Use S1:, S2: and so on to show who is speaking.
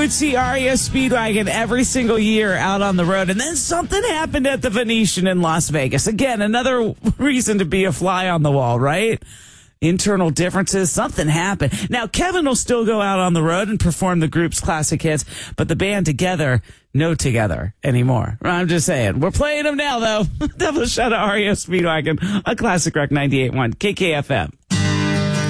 S1: would see REO Speedwagon every single year out on the road. And then something happened at the Venetian in Las Vegas. Again, another reason to be a fly on the wall, right? Internal differences, something happened. Now, Kevin will still go out on the road and perform the group's classic hits, but the band together, no together anymore. I'm just saying. We're playing them now, though. Double shout out REO Speedwagon, a Classic Rock 98.1 KKFM.